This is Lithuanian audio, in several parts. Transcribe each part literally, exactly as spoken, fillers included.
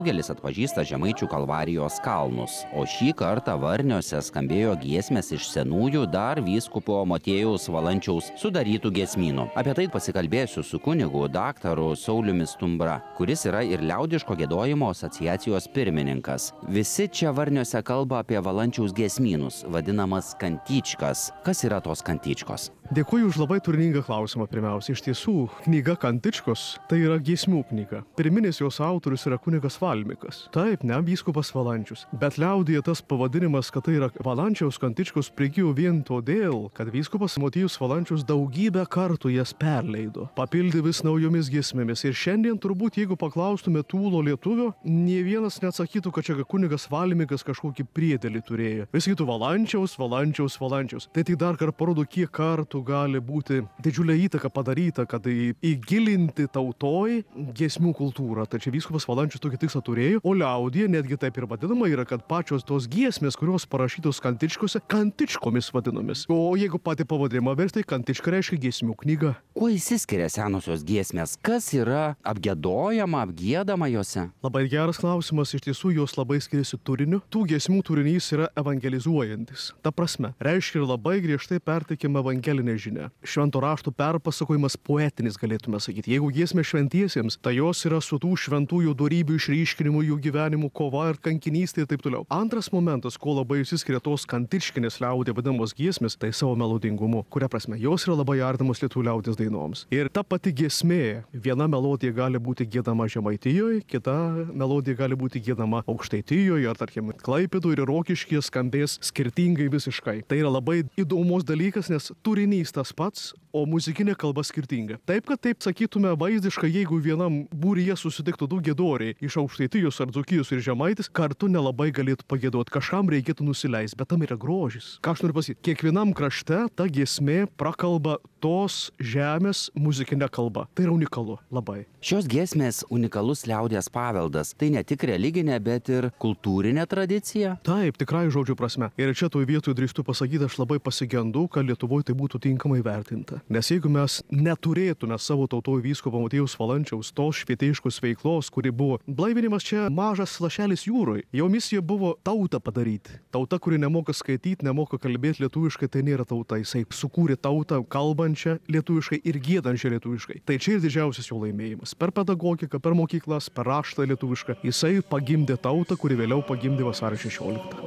Daugelis atpažįsta Žemaičių Kalvarijos kalnus, o šį kartą Varniuose skambėjo giesmės iš senųjų dar vyskupo Motiejaus Valančiaus sudarytų giesmynų. Apie tai pasikalbėsiu su kunigu daktaru Sauliumi Stumbra, kuris yra ir liaudiško giedojimo asociacijos pirmininkas. Visi čia Varniuose kalba apie Valančiaus giesmynus, vadinamas kantyčkas. Kas yra tos kantyčkos? Dėkuoju už labai turiningą klausimą pirmiausia. Iš tiesų, knyga Kantičkos tai yra giesmių knyga. Pirminis jos autorius yra kunigas Valmikas. Taip, ne vyskupas Valančius. Bet liaudyje tas pavadinimas, kad tai yra Valančiaus Kantičkos, prigijo vien todėl, kad vyskupas Motiejus Valančius daugybę kartų jas perleido, papildė vis naujomis giesmėmis. Ir šiandien turbūt, jeigu paklaustume tūlo lietuvio, nie vienas neatsakytų, kad čia kunigas Valmikas kažkokį priedėlį turėjo. Vis kitų Valančiaus, Valančiaus, Valančiaus. Tai tik dar kartą parodo, kiek kartų gali būti didžiulė įtaka padaryta, kad įgilinti tautoj giesmių kultūrą. Tačiau vyskupas Valančius tokį tikslą turėjo, o liaudyje netgi taip ir vadinama yra, kad pačios tos giesmės, kurios parašytos kantičkose, kantičkomis vadinomis. O jeigu patį pavadinimą versti, kantička reiškia giesmių knyga. Kuo išsiskiria senosios giesmės? Kas yra apgiedojama, apgiedama jose? Labai geras klausimas, iš tiesų jos labai skiriasi turiniu. Tų giesmių turinys yra evangelizuojantis. Ta prasme, reiškia ir labai griežtai perteikiama evangelinė žinia. Švento rašto perpasakojimas poetinis, galėtume sakyti. Jeigu giesmė šventiesiems, tai jos yra su tų šventųjų dorybių išryškinimu, jų gyvenimų kova ir kankinystė ir taip toliau. Antras momentas, ko labai išsiskiria tos kantičkinės liaudė vadinamos giesmės, tai savo melodingumu. Kuria prasme, jos yra labai artimos lietuvių liaudies dainoms. Ir ta pati giesmė, viena melodija gali būti giedama Žemaitijoje, kita melodija gali būti giedama Aukštaitijoje, ar tarkim Klaipėdoje ir Rokiškyje skambės skirtingai visiškai. Tai yra labai įdomus dalykas, nes turinys tas pats, o muzikinė kalba skirtinga. Taip, kad taip sakytume vaizdiškai, jeigu vienam būryje susitiktų du giedoriai iš Aukštaitijos ar Dzūkijos ir Žemaitis, kartu nelabai galėtų pagiedoti, kažkam reikėtų nusileisti, bet tam yra grožis. Ką aš noriu pasakyti, kiekvienam krašte ta giesmė prakalba tos žemės muzikinę kalbą. Tai yra unikalu labai. Šios giesmės unikalus liaudies paveldas. Tai ne tik religinė, bet ir kultūrinė tradicija? Taip, tikrai žodžio prasme. Ir čia toj vietoj drįstu pasakyti, aš labai pasigendu, kad Lietuvoje tai būtų tinkamai vertinta. Nes jeigu mes neturėtume savo tautoje vyskupo Motiejaus Valančiaus tos švietėjiškos veiklos, kuri buvo blaivinimas čia mažas lašelis jūroje, jo misija buvo tautą padaryti. Tauta, kuri nemoka skaityti, nemoka kalbėti lietuviškai, tai nėra tauta. Jisai sukūrė tautą kalbančią lietuviškai ir giedančią lietuviškai. Tai čia ir didžiausias jo laimėjimas. Per pedagogiką, per mokyklas, per raštą lietuvišką. Jisai pagimdė tautą, kuri vėliau pagimdė vasario šešioliktą.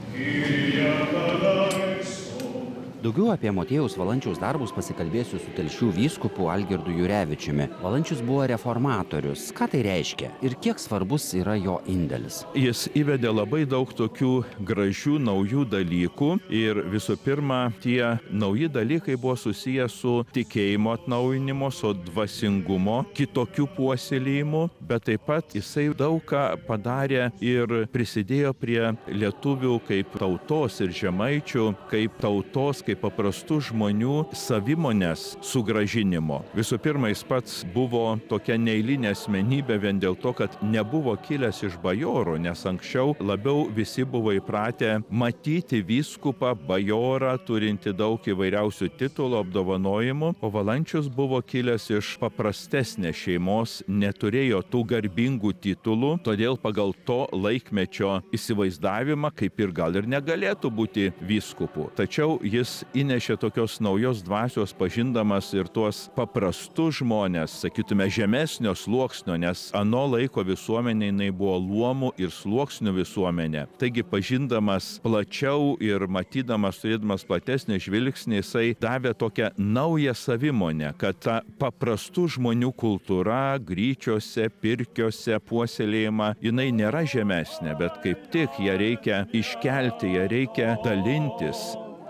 Daugiau apie Motiejaus Valančiaus darbus pasikalbėsiu su Telšių vyskupu Algirdu Jurevičiumi. Valančius buvo reformatorius. Ką tai reiškia ir kiek svarbus yra jo indėlis? Jis įvedė labai daug tokių gražių naujų dalykų ir visų pirma, tie nauji dalykai buvo susiję su tikėjimo atnaujinimo, su dvasingumo, kitokių puoselėjimų, bet taip pat jisai daug ką padarė ir prisidėjo prie lietuvių kaip tautos ir žemaičių, kaip tautos, kaip paprastų žmonių savimonės sugražinimo. Visų pirma, jis pats buvo tokia neeilinė asmenybė vien dėl to, kad nebuvo kilęs iš bajorų, nes anksčiau labiau visi buvo įpratę matyti vyskupą, bajorą, turinti daug įvairiausių titulų, apdovanojimų, o Valančius buvo kilęs iš paprastesnės šeimos, neturėjo tų garbingų titulų, todėl pagal to laikmečio įsivaizdavimą kaip ir gal ir negalėtų būti vyskupu. Tačiau jis įnešė tokios naujos dvasios, pažindamas ir tuos paprastus žmonės, sakytume, žemesnio sluoksnio, nes ano laiko visuomenė jinai buvo luomų ir sluoksnių visuomenė. Taigi, pažindamas plačiau ir matydamas, turėdamas platesnį žvilgsnį, jisai davė tokią naują savimonę, kad ta paprastų žmonių kultūra, gryčiose, pirkiuose, puoselėjama, jinai nėra žemesnė, bet kaip tik ją reikia iškelti, ją reikia dalintis.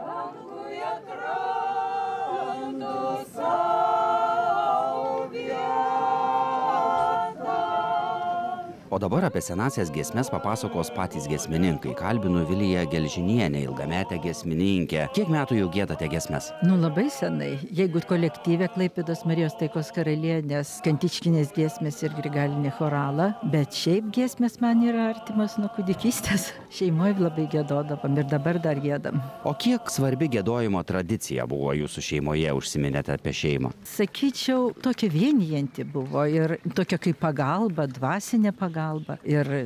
O dabar apie senasias giesmes papasakos patys giesmininkai. Kalbinu Viliją Gelžinienę, ilgametę giesmininkę. Kiek metų jau giedate giesmes? Nu, labai senai. Jeigu kolektyve Klaipėdos Marijos taikos karalienės, kantičkinės giesmės ir grigalinė chorala, bet šiaip giesmės man yra artimas nuo kūdikystės. Šeimoje labai giedodavom ir dabar dar giedam. O kiek svarbi giedojimo tradicija buvo jūsų šeimoje, užsiminėte apie šeimą? Sakyčiau, tokia vienijanti buvo ir tokia kaip pagalba, dvasinė pagalba. pagalba ir